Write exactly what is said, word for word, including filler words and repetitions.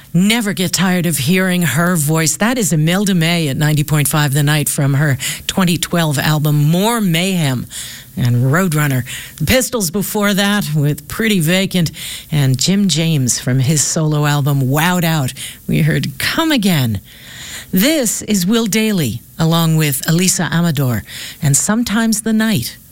Never get tired of hearing her voice. That is Imelda May at ninety point five The Night from her twenty twelve album More Mayhem and Roadrunner. The Pistols before that with Pretty Vacant, and Jim James from his solo album Wowed Out. We heard Come Again. This is Will Daly along with Elisa Amador and Sometimes the Night